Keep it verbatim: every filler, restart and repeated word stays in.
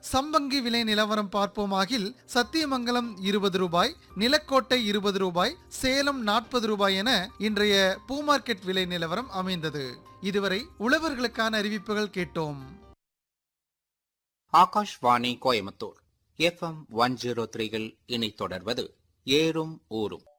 சம்பங்கி விலை நிலவரம் பார்ப்போமாகில் சத்தியமங்கலம் இருபது ரூபாய், நிலக்கோட்டை இருபது ரூபாய், சேலம் நாற்பது ரூபாய் என இன்றைய பூ மார்க்கெட் விலை நிலவரம் அமைந்தது. இதுவரை உழவர்களுக்கான அறிவிப்புகள் கேட்டோம். Akashvani Coimbatore F M one zero த்ரீயில் இனி தொடர்வது ஏறும் ஊரும்.